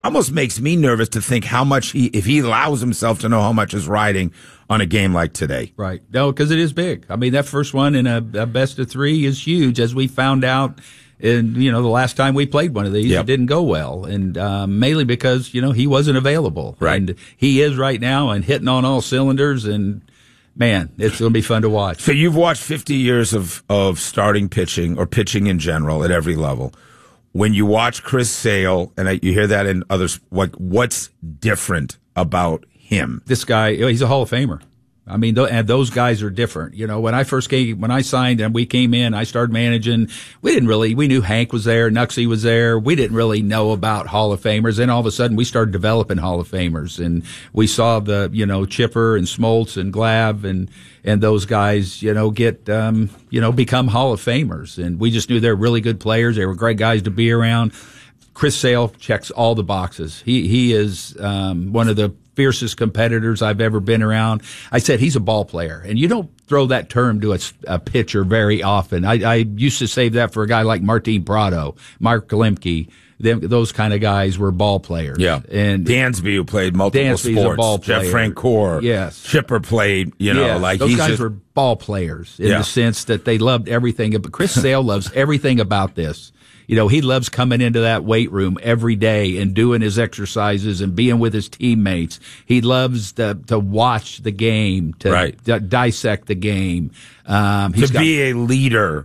almost makes me nervous to think how much if he allows himself to know how much is riding on a game like today. Right. No, because it is big. I mean, that first one in a best of three is huge, as we found out. And, the last time we played one of these, It didn't go well. And, mainly because, he wasn't available. Right. And he is right now and hitting on all cylinders. And man, it's going to be fun to watch. So you've watched 50 years of starting pitching or pitching in general at every level. When you watch Chris Sale, and you hear that in others, what's different about him? This guy, he's a Hall of Famer. I mean, and those guys are different. When I signed and we came in, I started managing. We knew Hank was there, Nuxie was there. We didn't really know about Hall of Famers. Then all of a sudden we started developing Hall of Famers, and we saw the, Chipper and Smoltz and Glav and those guys, get, become Hall of Famers. And we just knew they were really good players. They were great guys to be around. Chris Sale checks all the boxes. He is, one of the fiercest competitors I've ever been around. I said he's a ball player, and you don't throw that term to a pitcher very often. I used to save that for a guy like Martin Prado, Mark Lemke. Those kind of guys were ball players. Yeah. And Dansby, who played multiple sports. A ball player. Jeff Francoeur. Yes. Chipper played, those guys were ball players in the sense that they loved everything. But Chris Sale loves everything about this. He loves coming into that weight room every day and doing his exercises and being with his teammates. He loves to watch the game, to dissect the game. To be a leader.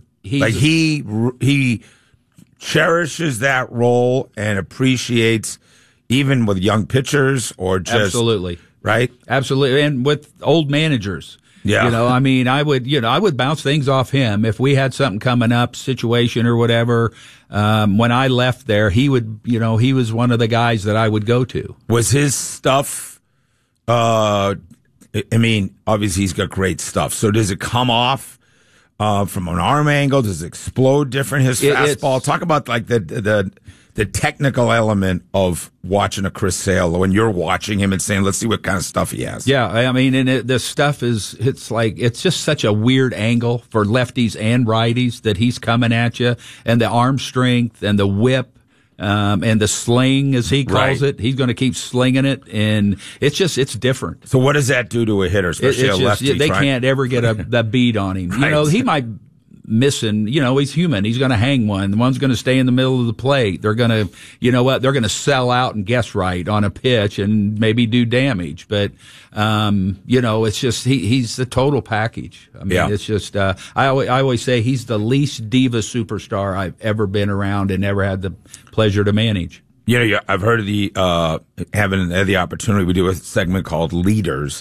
He cherishes that role and appreciates, even with young pitchers or just. Absolutely. Right? Absolutely. And with old managers. Yeah. I would bounce things off him if we had something coming up, situation or whatever. When I left there, he was one of the guys that I would go to. Was his stuff, obviously he's got great stuff. So does it come off, from an arm angle? Does it explode different? His fastball? Talk about like the technical element of watching a Chris Sale when you're watching him and saying, let's see what kind of stuff he has. Yeah, and the stuff it's just such a weird angle for lefties and righties that he's coming at you, and the arm strength and the whip, and the sling, as he calls it. He's going to keep slinging it, and it's different. So what does that do to a hitter, especially a lefty? They can't ever get a beat on him. Right. He might missing, he's human. He's going to hang one. The one's going to stay in the middle of the plate. They're going to, they're going to sell out and guess right on a pitch and maybe do damage. But, it's just, he's the total package. It's just, I always say he's the least diva superstar I've ever been around and ever had the pleasure to manage. I've heard of having the opportunity. We do a segment called Leaders,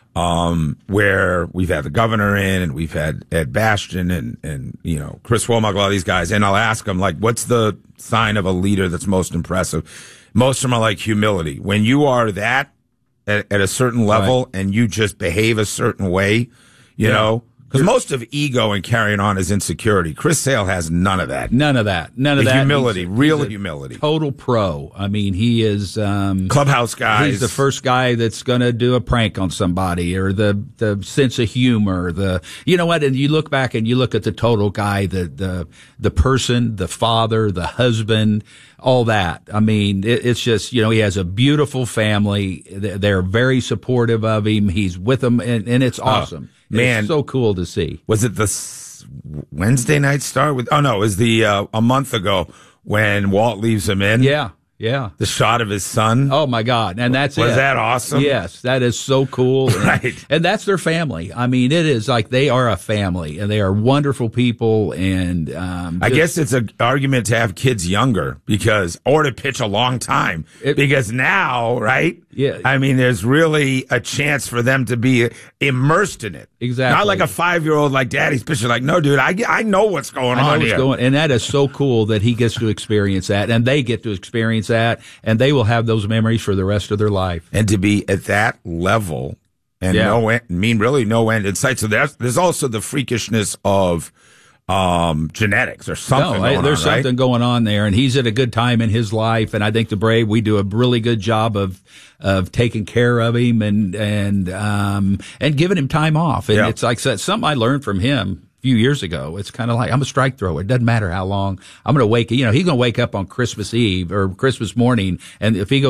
where we've had the governor in and we've had Ed Bastian and Chris Womack, a lot of these guys. And I'll ask them, what's the sign of a leader that's most impressive? Most of them are like humility. When you are that at a certain level and you just behave a certain way, because most of ego and carrying on is insecurity. Chris Sale has none of that. None of that. Humility, real humility. Total pro. He is clubhouse guy. He's the first guy that's going to do a prank on somebody, or the sense of humor. And you look back and you look at the total guy, the person, the father, the husband, all that. It's just, he has a beautiful family. They're very supportive of him. He's with them, and it's awesome. Man, it's so cool to see. Was it the Wednesday night start with? Oh no, it was the a month ago when Walt leaves him in. Yeah. The shot of his son. Oh my God! And that's was that awesome? Yes, that is so cool. Right, and that's their family. It is like they are a family, and they are wonderful people. And I guess it's an argument to have kids younger or to pitch a long time because now, right? Yeah. There's really a chance for them to be immersed in it. Exactly. Not like a 5-year-old like daddy's pitching. Like, no, dude, I know what's going on here. And that is so cool that he gets to experience that, and they get to experience that, and they will have those memories for the rest of their life. And to be at that level and no end in sight. So there's also the freakishness of genetics or something. There's something going on there, and he's at a good time in his life. And I think the Brave, we do a really good job of taking care of him and giving him time off. And it's like something I learned from him. few years ago. It's kind of like, I'm a strike thrower. It doesn't matter how long. I'm going to wake, he's going to wake up on Christmas Eve or Christmas morning. And if he goes